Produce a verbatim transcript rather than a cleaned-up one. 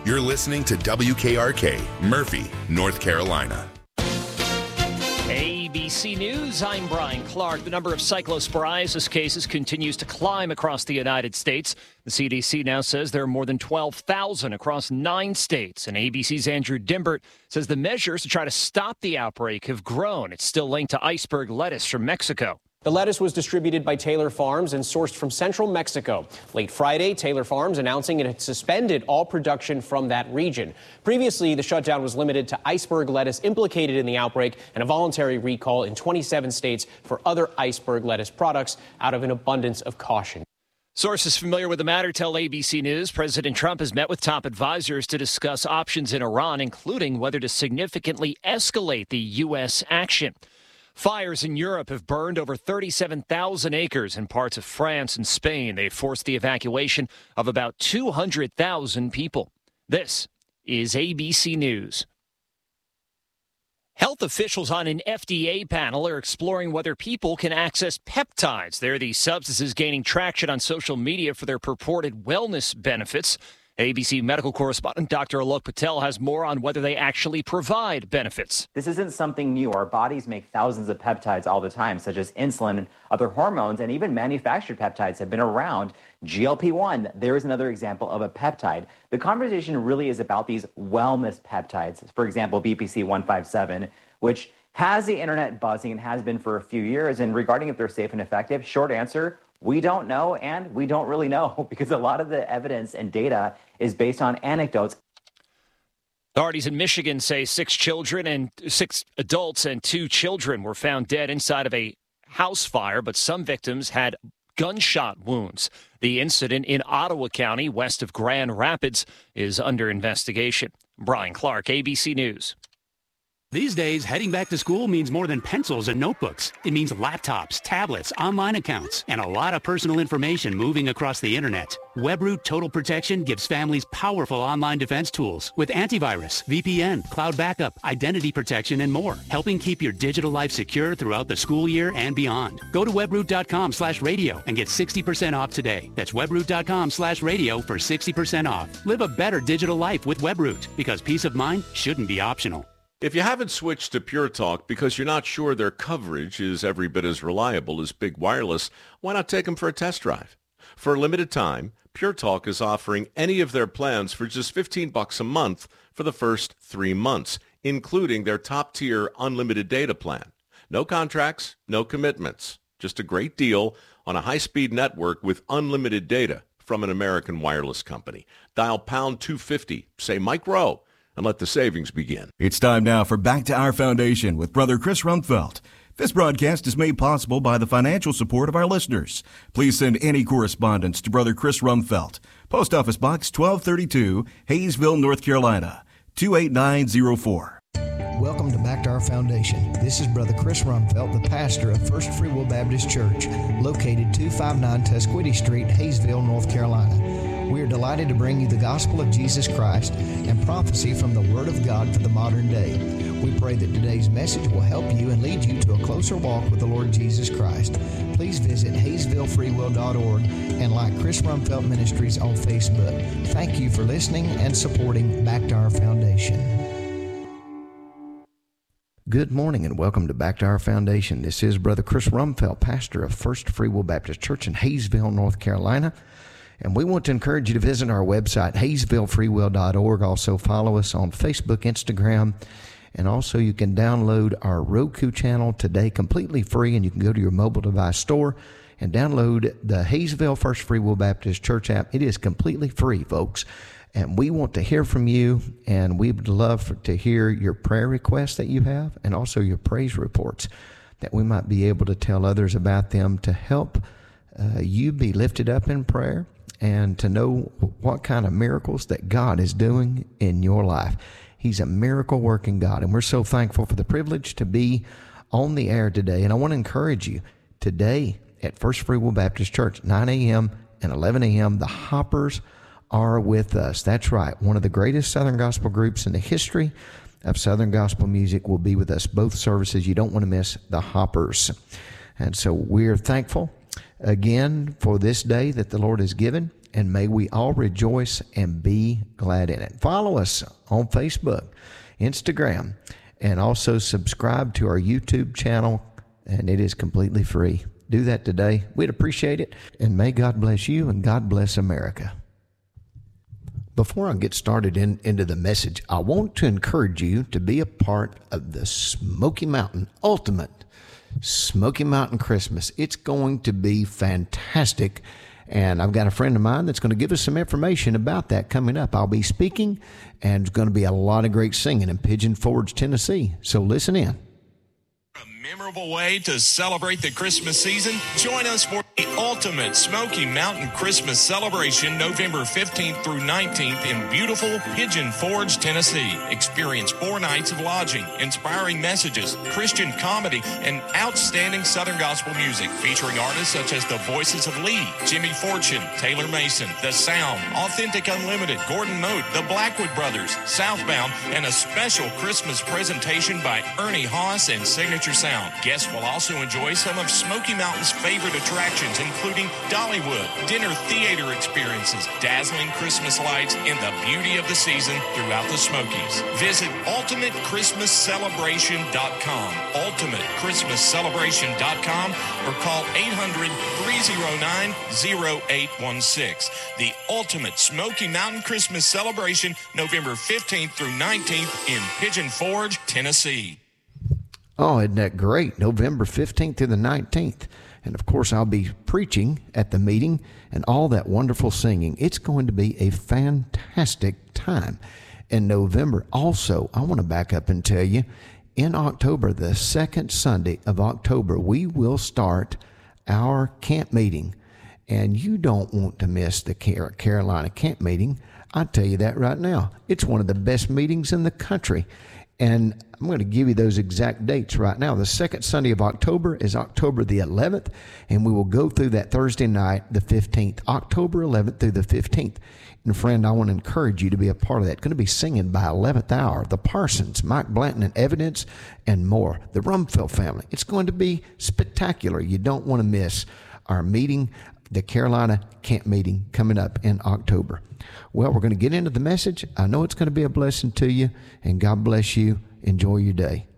You're listening to W K R K, Murphy, North Carolina. A B C News, I'm Brian Clark. The number of cyclosporiasis cases continues to climb across the United States. The C D C now says there are more than twelve thousand across nine states. And A B C's Andrew Dimbert says the measures to try to stop the outbreak have grown. It's still linked to iceberg lettuce from Mexico. The lettuce was distributed by Taylor Farms and sourced from central Mexico. Late Friday, Taylor Farms announcing it had suspended all production from that region. Previously, the shutdown was limited to iceberg lettuce implicated in the outbreak and a voluntary recall in twenty-seven states for other iceberg lettuce products out of an abundance of caution. Sources familiar with the matter tell A B C News President Trump has met with top advisors to discuss options in Iran, including whether to significantly escalate the U S action. Fires in Europe have burned over thirty-seven thousand acres in parts of France and Spain. They've forced the evacuation of about two hundred thousand people. This is A B C News. Health officials on an F D A panel are exploring whether people can access peptides. They're the substances gaining traction on social media for their purported wellness benefits. A B C medical correspondent Doctor Alok Patel has more on whether they actually provide benefits. This isn't something new. Our bodies make thousands of peptides all the time, such as insulin and other hormones, and even manufactured peptides have been around. G L P one, there is another example of a peptide. The conversation really is about these wellness peptides. For example, B P C one fifty-seven, which has the internet buzzing and has been for a few years. And regarding if they're safe and effective, short answer, we don't know, and we don't really know because a lot of the evidence and data is based on anecdotes. Authorities in Michigan say six children and six adults and two children were found dead inside of a house fire, but some victims had gunshot wounds. The incident in Ottawa County, west of Grand Rapids, is under investigation. Brian Clark, A B C News. These days, heading back to school means more than pencils and notebooks. It means laptops, tablets, online accounts, and a lot of personal information moving across the internet. WebRoot Total Protection gives families powerful online defense tools with antivirus, V P N, cloud backup, identity protection, and more, helping keep your digital life secure throughout the school year and beyond. Go to webroot.com slash radio and get sixty percent off today. That's webroot.com slash radio for sixty percent off. Live a better digital life with WebRoot, because peace of mind shouldn't be optional. If you haven't switched to Pure Talk because you're not sure their coverage is every bit as reliable as Big Wireless, why not take them for a test drive? For a limited time, Pure Talk is offering any of their plans for just fifteen bucks a month for the first three months, including their top-tier unlimited data plan. No contracts, no commitments. Just a great deal on a high-speed network with unlimited data from an American wireless company. Dial pound two fifty, say Mike Rowe, and let the savings begin. It's time now for Back to Our Foundation with Brother Chris Rumfeld. This broadcast is made possible by the financial support of our listeners. Please send any correspondence to Brother Chris Rumfeld, Post Office Box twelve thirty-two, Hayesville, North Carolina, two eight nine zero four. Welcome to Back to Our Foundation. This is Brother Chris Rumfeld, the pastor of First Free Will Baptist Church, located two fifty-nine Tusquity Street, Hayesville, North Carolina. We are delighted to bring you the gospel of Jesus Christ and prophecy from the Word of God for the modern day. We pray that today's message will help you and lead you to a closer walk with the Lord Jesus Christ. Please visit Hayesville Free Will dot org and like Chris Rumfeld Ministries on Facebook. Thank you for listening and supporting Back to Our Foundation. Good morning and welcome to Back to Our Foundation. This is Brother Chris Rumfeld, pastor of First Free Will Baptist Church in Hayesville, North Carolina. And we want to encourage you to visit our website, Hayesville Free Will dot org. Also follow us on Facebook, Instagram, and also you can download our Roku channel today completely free, and you can go to your mobile device store and download the Hayesville First Free Will Baptist Church app. It is completely free, folks. And we want to hear from you, and we would love to hear your prayer requests that you have and also your praise reports, that we might be able to tell others about them to help uh, you be lifted up in prayer and to know what kind of miracles that God is doing in your life. He's a miracle-working God, and we're so thankful for the privilege to be on the air today. And I want to encourage you, today at First Free Will Baptist Church, nine a.m. and eleven a.m., the Hoppers are with us. That's right. One of the greatest Southern gospel groups in the history of Southern gospel music will be with us both services. You don't want to miss the Hoppers. And so we're thankful again for this day that the Lord has given, and may we all rejoice and be glad in it. Follow us on Facebook, Instagram, and also subscribe to our YouTube channel, and it is completely free. Do that today. We'd appreciate it, and may God bless you and God bless America. Before I get started in, into the message, I want to encourage you to be a part of the Smoky Mountain Ultimate Smoky Mountain Christmas. It's going to be fantastic, and I've got a friend of mine that's going to give us some information about that coming up. I'll be speaking, and there's going to be a lot of great singing in Pigeon Forge, Tennessee, so listen in. A memorable way to celebrate the Christmas season? Join us for the Ultimate Smoky Mountain Christmas Celebration November fifteenth through nineteenth in beautiful Pigeon Forge, Tennessee. Experience four nights of lodging, inspiring messages, Christian comedy, and outstanding Southern gospel music featuring artists such as the Voices of Lee, Jimmy Fortune, Taylor Mason, The Sound, Authentic Unlimited, Gordon Mote, the Blackwood Brothers, Southbound, and a special Christmas presentation by Ernie Haas and Signature Sound. Guests will also enjoy some of Smoky Mountain's favorite attractions, including Dollywood, dinner theater experiences, dazzling Christmas lights, and the beauty of the season throughout the Smokies. Visit ultimate christmas celebration dot com, ultimate christmas celebration dot com, or call eight hundred, three oh nine, oh eight one six. The Ultimate Smoky Mountain Christmas Celebration, November fifteenth through nineteenth in Pigeon Forge, Tennessee. Oh, isn't that great? November fifteenth through the nineteenth. And of course, I'll be preaching at the meeting and all that wonderful singing. It's going to be a fantastic time in November. Also, I want to back up and tell you, in October, the second Sunday of October, we will start our camp meeting. And you don't want to miss the Carolina camp meeting. I tell you that right now. It's one of the best meetings in the country. And I'm going to give you those exact dates right now. The second Sunday of October is October the eleventh, and we will go through that Thursday night, the fifteenth, October eleventh through the fifteenth. And friend, I want to encourage you to be a part of that. It's going to be singing by eleventh hour, the Parsons, Mike Blanton and Evidence, and more. The Rumfeld family. It's going to be spectacular. You don't want to miss our meeting, the Carolina camp meeting coming up in October. Well, we're going to get into the message. I know it's going to be a blessing to you, and God bless you. Enjoy your day.